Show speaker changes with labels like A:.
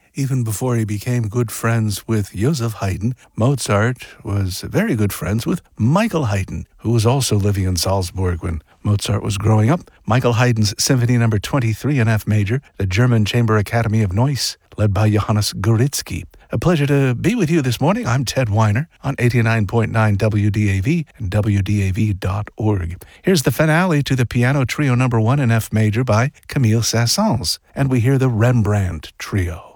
A: Even before he became good friends with Joseph Haydn, Mozart was very good friends with Michael Haydn, who was also living in Salzburg when Mozart was growing up. Michael Haydn's Symphony No. 23 in F major, the German Chamber Academy of Neuss, led by Johannes Goritzky. A pleasure to be with you this morning. I'm Ted Weiner on 89.9 WDAV and WDAV.org. Here's the finale to the Piano Trio No. 1 in F major by Camille Saint-Saëns, and we hear the Rembrandt Trio.